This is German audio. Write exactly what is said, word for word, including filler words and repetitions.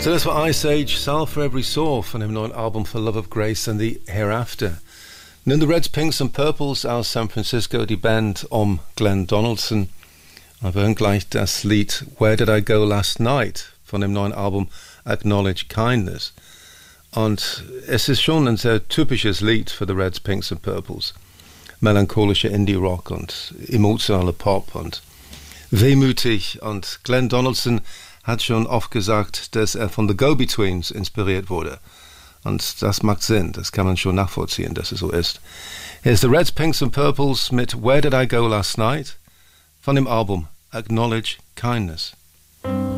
So das war Ice Age, Salve for Every Soul von dem neuen Album For Love of Grace and the Hereafter. Nun the Reds, Pinks and Purples aus San Francisco, die Band um Glenn Donaldson. Wir hören gleich das Lied Where Did I Go Last Night von dem neuen Album Acknowledge Kindness. Und es ist schon ein sehr typisches Lied für the Reds, Pinks and Purples. Melancholischer Indie-Rock und emotionaler Pop und wehmütig. Und Glenn Donaldson hat schon oft gesagt, dass er von The Go-Betweens inspiriert wurde. Und das macht Sinn, das kann man schon nachvollziehen, dass es so ist. Hier ist The Reds, Pinks and Purples mit Where Did I Go Last Night von dem Album Acknowledge Kindness.